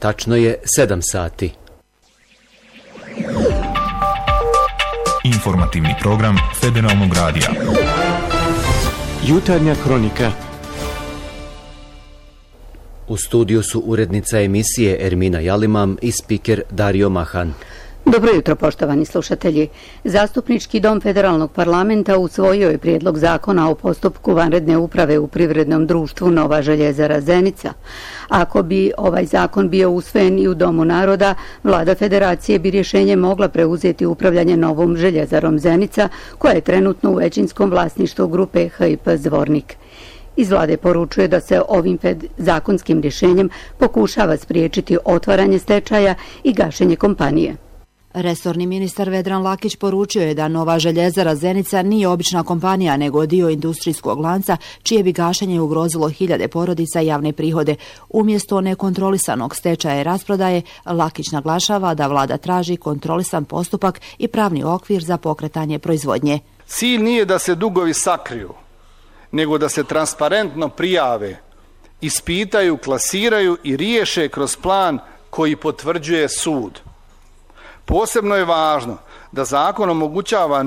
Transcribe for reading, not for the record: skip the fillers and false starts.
Tačno je 7 sati. Informativni program Federalnog radija. Jutarnja kronika. U studiju su urednica emisije Ermina Jalimam i spiker Dario Mahan. Dobro jutro, poštovani slušatelji. Zastupnički dom Federalnog parlamenta usvojio je prijedlog zakona o postupku vanredne uprave u privrednom društvu Nova željezara Zenica. Ako bi ovaj zakon bio usvojen i u Domu naroda, vlada federacije bi rješenje mogla preuzeti upravljanje novom željezarom Zenica, koja je trenutno u većinskom vlasništvu grupe HIP Zvornik. Iz vlade poručuje da se ovim zakonskim rješenjem pokušava spriječiti otvaranje stečaja i gašenje kompanije. Resorni ministar Vedran Lakić poručio je da Nova željezara Zenica nije obična kompanija, nego dio industrijskog lanca, čije bi gašenje ugrozilo hiljade porodica i javne prihode. Umjesto nekontrolisanog stečaja i rasprodaje, Lakić naglašava da vlada traži kontrolisan postupak i pravni okvir za pokretanje proizvodnje. Cilj nije da se dugovi sakriju, nego da se transparentno prijave, ispitaju, klasiraju i riješe kroz plan koji potvrđuje sud. Posebno je važno da zakon omogućava